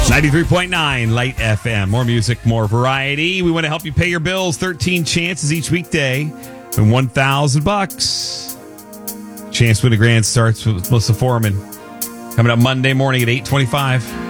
93.9 Light FM. More music, more variety. We want to help you pay your bills. 13 chances each weekday and $1,000. Chance to win a grand starts with Melissa Foreman. Coming up Monday morning at 8:25.